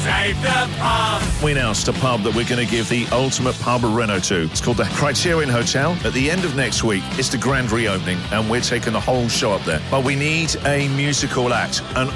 Save the pub. We announced a pub that we're going to give the ultimate pub reno to. It's called the Criterion Hotel. At the end of next week, it's the grand reopening, and we're taking the whole show up there. But we need a musical act, an